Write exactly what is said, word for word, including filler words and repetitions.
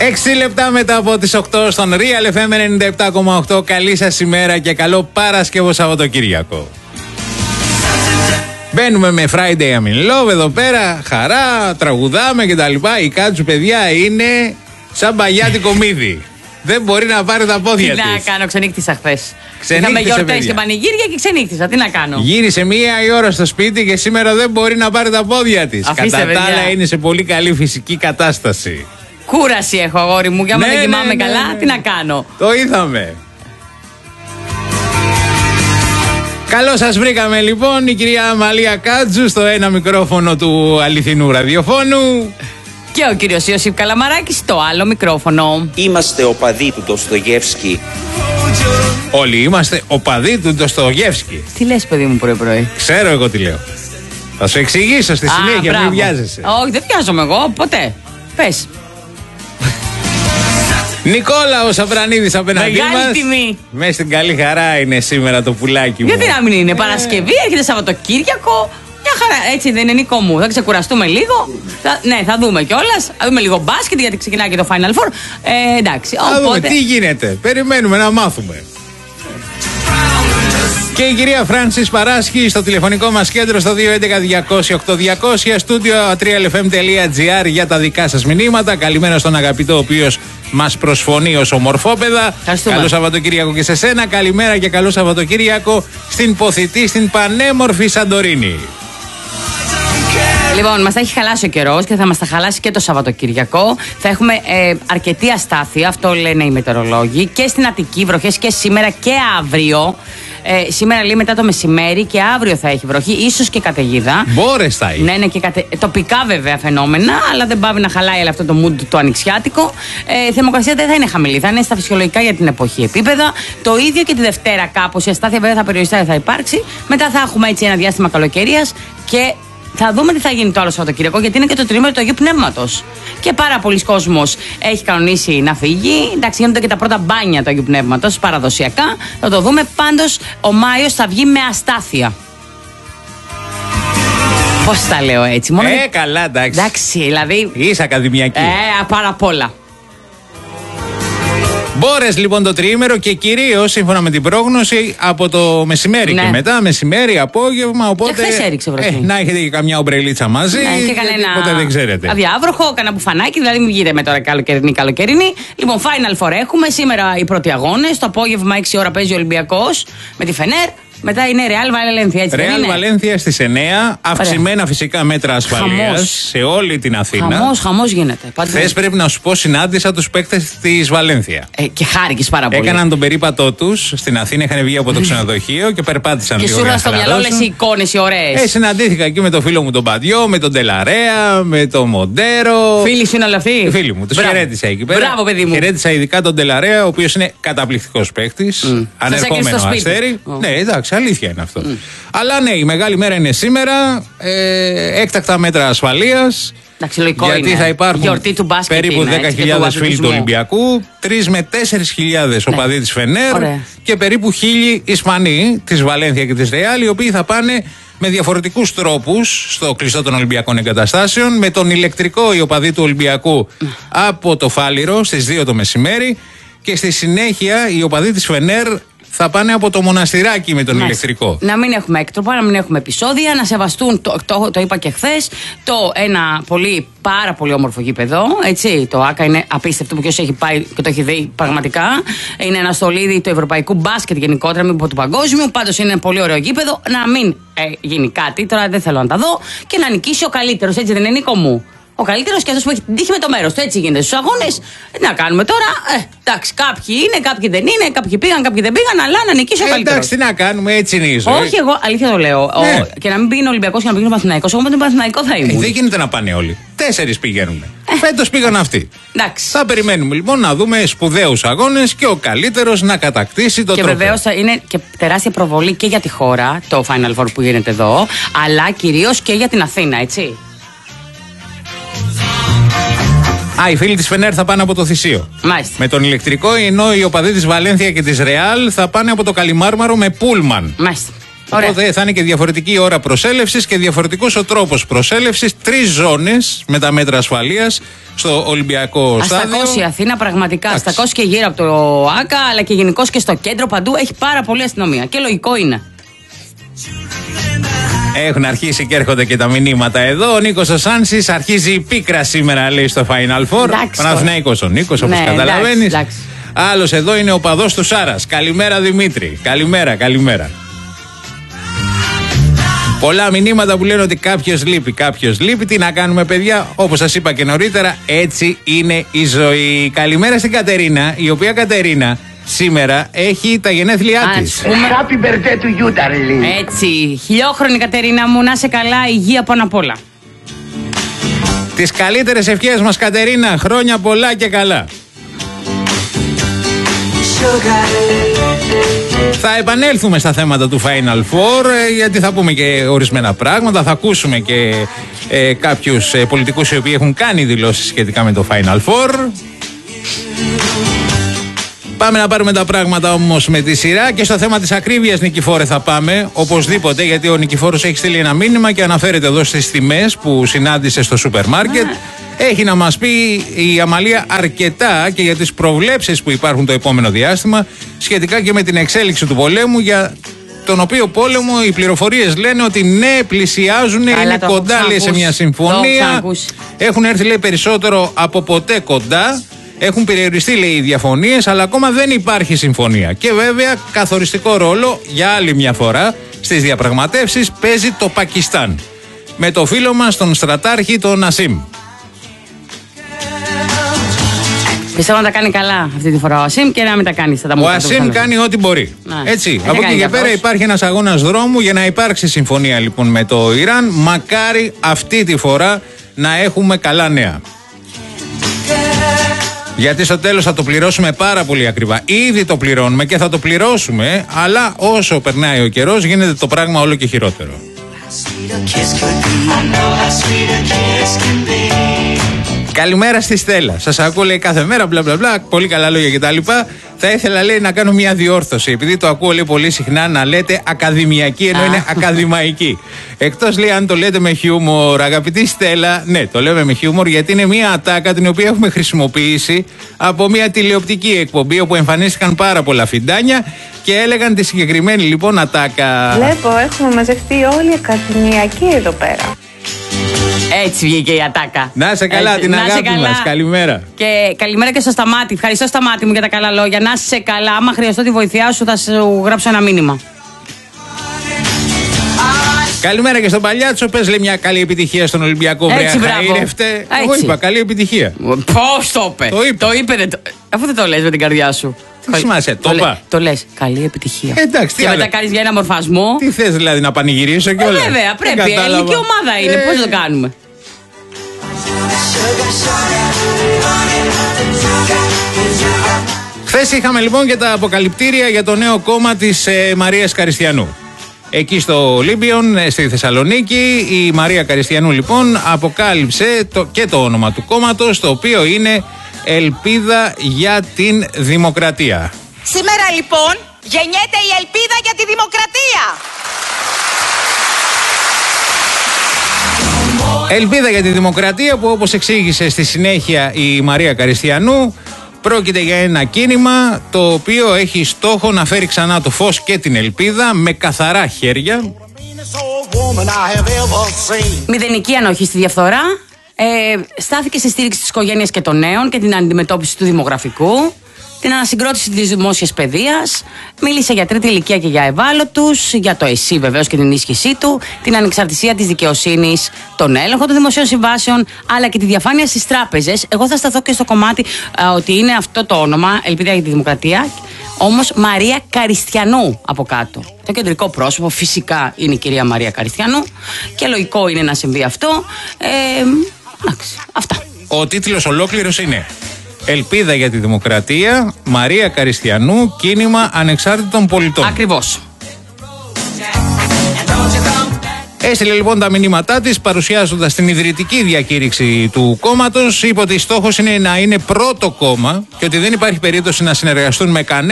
Έξι λεπτά μετά από τις οκτώ στον Real εφ εμ ενενήντα επτά κόμμα οκτώ. Καλή σας ημέρα και καλό Παρασκευό Σαββατοκύριακο. Μπαίνουμε με Friday I'm in love εδώ πέρα, χαρά, τραγουδάμε κτλ. Η Κάτσου, παιδιά, είναι σαν μπαγιάτικο μύδι. Δεν μπορεί να πάρει τα πόδια της. Τι να κάνω, ξενύχτησα χθες. Είχαμε γιορτές και πανηγύρια και ξενύχτησα. Τι να κάνω. Γύρισε μία η ώρα στο σπίτι και σήμερα δεν μπορεί να πάρει τα πόδια της. Αφήστε, κατά τα άλλα είναι σε πολύ καλή φυσική κατάσταση. Κούραση έχω, αγόρι μου, για να ναι, δεν κοιμάμαι ναι, καλά, ναι, ναι. Τι να κάνω. Το είδαμε. Καλώς σας βρήκαμε λοιπόν, η κυρία Μαλία Κάτζου στο ένα μικρόφωνο του αληθινού ραδιοφώνου. Και ο κύριος Ιωσήφ Καλαμαράκης στο άλλο μικρόφωνο. Είμαστε οπαδοί του Ντοστογεύσκη. Όλοι είμαστε οπαδοί του Ντοστογεύσκη. Τι λες, παιδί μου, πρωί-πρωί? Ξέρω εγώ τι λέω. Θα σου εξηγήσω στη συνέχεια, μην βιάζεσαι. Όχι, δεν βιάζομαι εγώ, ποτέ. Πες. Νικόλαος Αβρανίδης απέναντί μας. Μεγάλη τιμή. Μέσα στην καλή χαρά είναι σήμερα το πουλάκι μου. Γιατί να μην είναι, Παρασκευή, έρχεται Σαββατοκύριακο. Μια χαρά, έτσι δεν είναι, Νικό μου? Θα ξεκουραστούμε λίγο. Θα, ναι, θα δούμε κιόλας. Θα δούμε λίγο μπάσκετ, γιατί ξεκινάει και το Final Four. Ε, εντάξει. Θα οπότε... δούμε τι γίνεται. Περιμένουμε να μάθουμε. Και η κυρία Φράνσις Παράσχη στο τηλεφωνικό μας κέντρο στο δύο έντεκα διακόσια οκτώ διακόσια, στούντιο τρία ελ εφ εμ τελεία τζι άρ για τα δικά σας μηνύματα. Καλημέρα στον αγαπητό, ο οποίος μας προσφωνεί ως ομορφόπεδα. Καλό Σαββατοκύριακο και σε σένα. Καλημέρα και καλό Σαββατοκύριακο στην ποθητή, στην πανέμορφη Σαντορίνη. Λοιπόν, μας θα έχει χαλάσει ο καιρός και θα μας τα χαλάσει και το Σαββατοκυριακό. Θα έχουμε ε, αρκετή αστάθεια, αυτό λένε οι μετεωρολόγοι, και στην Αττική βροχές και σήμερα και αύριο. Ε, σήμερα λέει μετά το μεσημέρι και αύριο θα έχει βροχή, ίσως και καταιγίδα. Μπόρες θα είναι. Ναι, ναι, και κατε... τοπικά βέβαια φαινόμενα, αλλά δεν πάβει να χαλάει αυτό το mood το ανοιξιάτικο. Ε, η θερμοκρασία δεν θα είναι χαμηλή, θα είναι στα φυσιολογικά για την εποχή επίπεδα. Το ίδιο και τη Δευτέρα κάπως. Η αστάθεια βέβαια θα περιοριστεί, θα υπάρξει. Μετά θα έχουμε έτσι ένα διάστημα καλοκαιρίας και θα δούμε τι θα γίνει το άλλο Σαββατοκύριακο, γιατί είναι και το τρίμηνο του Αγίου Πνεύματος. Και πάρα πολλοί κόσμος έχει κανονίσει να φύγει. Εντάξει, γίνονται και τα πρώτα μπάνια του Αγίου Πνεύματος, παραδοσιακά. Θα το δούμε. Πάντως, ο Μάιος θα βγει με αστάθεια. Πώς τα λέω έτσι, μόνο. Ε, για... καλά, εντάξει. Εντάξει, δηλαδή. Είσαι ακαδημιακή. Ε, πάρα πολλά. Μπόρες λοιπόν το τριήμερο και κυρίως σύμφωνα με την πρόγνωση από το μεσημέρι ναι. και μετά, μεσημέρι, απόγευμα. Οπότε. Και χθες έριξε βροχή. Ε, να έχετε και καμιά ομπρελίτσα μαζί. Ναι, και κανένα. Ποτέ δεν ξέρετε. Αδιάβροχο, κανένα μπουφανάκι, δηλαδή μην βγείτε με τώρα καλοκαιρινή καλοκαιρινή. Λοιπόν, Final Four έχουμε σήμερα οι πρώτοι αγώνες. Το απόγευμα έξι ώρα παίζει ο Ολυμπιακός με τη Φενέρ. Μετά είναι Real Valencia, έτσι δεν είναι? Real Valencia στις εννέα, αυξημένα Ωραία. φυσικά μέτρα ασφαλείας σε όλη την Αθήνα. Χαμός, χαμός γίνεται. Χθες πρέπει να σου πω, συνάντησα τους παίκτες της Βαλένθια. Ε, και χάρηκες πάρα πολύ. Έκαναν τον περίπατό τους στην Αθήνα, είχαν βγει από το ξενοδοχείο και περπάτησαν και λίγο. Και σου στο μυαλό όλες οι εικόνες οι ωραίες. Ε, συναντήθηκα εκεί με το φίλο μου τον Παντιό, με τον Τελαρέα, με τον Μοντέρο. Φίλοι σου είναι όλοι αυτοί. Φίλοι μου, τους χαιρέτησα εκεί πέρα. Μπράβο, παιδί μου. Χαιρέτησα ειδικά τον Τελαρέα, ο οποίος είναι καταπληκτικός παίκτης. Mm. Ανερχόμενο αστέρι. Oh. Ναι, εντάξει, αλήθεια είναι αυτό. Mm. Αλλά ναι, η μεγάλη μέρα είναι σήμερα. Ε, έκτακτα μέτρα ασφαλείας. Γιατί είναι. θα υπάρχουν περίπου δέκα χιλιάδες φίλοι του Ολυμπιακού, τρεις με τέσσερις χιλιάδες ναι. οπαδοί της Φενέρ. Ωραία. Και περίπου χίλιοι Ισπανοί της Βαλένθια και της Ρεάλ, οι οποίοι θα πάνε με διαφορετικούς τρόπους στο κλειστό των Ολυμπιακών εγκαταστάσεων. Με τον ηλεκτρικό οι οπαδοί του Ολυμπιακού mm. από το Φάληρο στις δύο το μεσημέρι. Και στη συνέχεια οι οπαδοί της Φενέρ θα πάνε από το μοναστηράκι με τον Μάλιστα. ηλεκτρικό. Να μην έχουμε έκτροπα, να μην έχουμε επεισόδια, να σεβαστούν, το, το, το είπα και χθες, το ένα πολύ, πάρα πολύ όμορφο γήπεδο. Έτσι, το ΆΚΑ είναι απίστευτο, που ποιος έχει πάει και το έχει δει πραγματικά. Είναι ένα στολίδι του ευρωπαϊκού μπάσκετ γενικότερα, μην πω του παγκόσμιου. Πάντως είναι ένα πολύ ωραίο γήπεδο. Να μην ε, γίνει κάτι, τώρα δεν θέλω να τα δω, και να νικήσει ο καλύτερος, έτσι δεν είναι, Νίκο μου? Ο καλύτερος και αυτός που έχει την τύχη με το μέρος του. Έτσι γίνεται στους αγώνες. Τι να κάνουμε τώρα? Ε, εντάξει, κάποιοι είναι, κάποιοι δεν είναι, κάποιοι πήγαν, κάποιοι δεν πήγαν, αλλά να νικήσει ο ε, καλύτερος. Εντάξει, τι να κάνουμε, έτσι είναι η ζωή. Όχι, εγώ αλήθεια το λέω. Ναι. Ο, και να μην πήγαινε ο Ολυμπιακός και να πήγαινε ο Παναθηναϊκός. Εγώ με τον Παναθηναϊκό θα ήμουν. Ε, δεν γίνεται να πάνε όλοι. Τέσσερις πηγαίνουν. Ε. Φέτος πήγαν αυτοί. Εντάξει. Θα περιμένουμε λοιπόν να δούμε σπουδαίους αγώνες και ο καλύτερος να κατακτήσει το τρόπο. Και βεβαίως θα είναι και τεράστια προβολή και για τη χώρα, το Final Four που γίνεται εδώ, αλλά κυρίως και για την Αθήνα, έτσι. Α, οι φίλοι της Φενέρ θα πάνε από το Θησίο. Μάλιστα. Με τον ηλεκτρικό, ενώ οι οπαδοί της Βαλένθια και της Ρεάλ θα πάνε από το Καλιμάρμαρο με πούλμαν. Μάλιστα. Ωραία. Οπότε θα είναι και διαφορετική η ώρα προσέλευσης και διαφορετικός ο τρόπος προσέλευσης. Τρεις ζώνες με τα μέτρα ασφαλείας στο Ολυμπιακό Στάδιο. Αστακός η Αθήνα, πραγματικά. Αστακός και γύρω από το ΆΚΑ, αλλά και γενικώς και στο κέντρο παντού έχει πάρα πολλή αστυνομία. Και λογικό είναι. Έχουν αρχίσει και έρχονται και τα μηνύματα εδώ. Ο Νίκος ο Σάνσης αρχίζει η πίκρα σήμερα, λέει, στο Final Four. Παναθηναϊκός ο Νίκος, όπως ναι, καταλαβαίνεις. Άλλος εδώ είναι ο παδός του Σάρας. Καλημέρα Δημήτρη. Καλημέρα, καλημέρα. Πολλά μηνύματα που λένε ότι κάποιος λείπει, κάποιος λείπει. Τι να κάνουμε, παιδιά, όπως σας είπα και νωρίτερα, έτσι είναι η ζωή. Καλημέρα στην Κατερίνα, η οποία Κατερίνα σήμερα έχει τα γενέθλιά της. Happy birthday to you, darling. Έτσι. Χιλιόχρονη Κατερίνα μου, να είσαι καλά, υγεία πάνω απ' όλα. Τις καλύτερες ευχές μας, Κατερίνα, χρόνια πολλά και καλά. Θα επανέλθουμε στα θέματα του Final Four, γιατί θα πούμε και ορισμένα πράγματα, θα ακούσουμε και ε, κάποιους ε, πολιτικούς οι οποίοι έχουν κάνει δηλώσεις σχετικά με το Final Four. Πάμε να πάρουμε τα πράγματα όμως με τη σειρά και στο θέμα της ακρίβειας, Νικηφόρε, θα πάμε οπωσδήποτε, γιατί ο Νικηφόρος έχει στείλει ένα μήνυμα και αναφέρεται εδώ στις τιμές που συνάντησε στο σούπερ μάρκετ. Έχει να μας πει η Αμαλία αρκετά και για τις προβλέψεις που υπάρχουν το επόμενο διάστημα σχετικά και με την εξέλιξη του πολέμου, για τον οποίο πόλεμο οι πληροφορίες λένε ότι ναι, πλησιάζουν, καλά, είναι κοντά, λέει, σε μια συμφωνία. Έχουν έρθει, λέει, περισσότερο από ποτέ κοντά. Έχουν περιοριστεί, λέει, οι διαφωνίες, αλλά ακόμα δεν υπάρχει συμφωνία. Και βέβαια καθοριστικό ρόλο για άλλη μια φορά στις διαπραγματεύσεις παίζει το Πακιστάν, με το φίλο μας τον στρατάρχη τον Ασίμ. Πιστεύω να τα κάνει καλά αυτή τη φορά ο Ασίμ και να μην τα κάνει στα τα. Ο Ασίμ κάνει ό,τι μπορεί. Να, έτσι. Από εκεί και πέρα υπάρχει ένας αγώνας δρόμου για να υπάρξει συμφωνία, λοιπόν, με το Ιράν. Μακάρι αυτή τη φορά να έχουμε καλά νέα. Γιατί στο τέλος θα το πληρώσουμε πάρα πολύ ακριβά. Ήδη το πληρώνουμε και θα το πληρώσουμε, αλλά όσο περνάει ο καιρός γίνεται το πράγμα όλο και χειρότερο. Καλημέρα στη Στέλλα. Σας ακούω, λέει, κάθε μέρα, μπλα μπλα μπλα, πολύ καλά λόγια κτλ. Θα ήθελα, λέει, να κάνω μια διόρθωση. Επειδή το ακούω, λέει, πολύ συχνά να λέτε ακαδημιακή, ενώ είναι ακαδημαϊκή. Εκτός, λέει, αν το λέτε με χιούμορ, αγαπητή Στέλλα, ναι, το λέμε με χιούμορ, γιατί είναι μια ατάκα την οποία έχουμε χρησιμοποιήσει από μια τηλεοπτική εκπομπή όπου εμφανίστηκαν πάρα πολλά φιντάνια και έλεγαν τη συγκεκριμένη, λοιπόν, ατάκα. Βλέπω, έχουμε μαζευτεί όλοι οι ακαδημιακοί εδώ πέρα. Έτσι βγήκε η ατάκα. Να σε καλά, έτσι, την αγάπη μας. Καλημέρα. Και καλημέρα και στο Σταμάτη. Ευχαριστώ, Σταμάτη μου, για τα καλά λόγια. Να σε καλά. Άμα χρειαστώ τη βοήθειά σου, θα σου γράψω ένα μήνυμα. Καλημέρα και στον Παλιάτσο. Πες, λέει, μια καλή επιτυχία στον Ολυμπιακό. Έτσι, βρέα, χαΐρευτε. Εγώ είπα καλή επιτυχία. Πώς το είπε. Το, είπε. το είπε. Το... Αφού δεν το λες με την καρδιά σου. Τι σημασία, το, το είπα. Το λες. Καλή επιτυχία. Εντάξει, και μετά κάνεις για ένα μορφασμό. Τι θες, δηλαδή, να πανηγυρίσω και όλα. Ε, βέβαια, πρέπει. Η ελληνική ομάδα είναι. Ε... Πώς το κάνουμε. Χθες είχαμε, λοιπόν, και τα αποκαλυπτήρια για το νέο κόμμα της ε, Μαρίας Καριστιανού. Εκεί στο Ολύμπιον, στη Θεσσαλονίκη, η Μαρία Καριστιανού, λοιπόν, αποκάλυψε το, και το όνομα του κόμματος, το οποίο είναι Ελπίδα για την Δημοκρατία. Σήμερα, λοιπόν, γεννιέται η ελπίδα για τη δημοκρατία. Ελπίδα για τη Δημοκρατία, που, όπως εξήγησε στη συνέχεια η Μαρία Καριστιανού, πρόκειται για ένα κίνημα το οποίο έχει στόχο να φέρει ξανά το φως και την ελπίδα με καθαρά χέρια. Μηδενική ανοχή στη διαφθορά. Ε, στάθηκε στη στήριξη της οικογένειας και των νέων και την αντιμετώπιση του δημογραφικού. Την ανασυγκρότηση της δημόσιας παιδείας. Μίλησε για τρίτη ηλικία και για ευάλωτους. Για το ΕΣΥ, βεβαίως, και την ενίσχυσή του. Την ανεξαρτησία της δικαιοσύνης. Τον έλεγχο των δημοσίων συμβάσεων. Αλλά και τη διαφάνεια στις τράπεζες. Εγώ θα σταθώ και στο κομμάτι α, ότι είναι αυτό το όνομα, Ελπίδα για τη Δημοκρατία. Όμως Μαρία Καριστιανού από κάτω. Το κεντρικό πρόσωπο φυσικά είναι η κυρία Μαρία Καριστιανού. Και λογικό είναι να συμβεί αυτό. Ε, εντάξει, αυτά. Ο τίτλος ολόκληρος είναι Ελπίδα για τη Δημοκρατία, Μαρία Καριστιανού, κίνημα ανεξάρτητων πολιτών. Ακριβώς. Έστειλε, λοιπόν, τα μηνύματά της παρουσιάζοντας την ιδρυτική διακήρυξη του κόμματος. Είπε ότι στόχος είναι να είναι πρώτο κόμμα και ότι δεν υπάρχει περίπτωση να συνεργαστούν με κανένα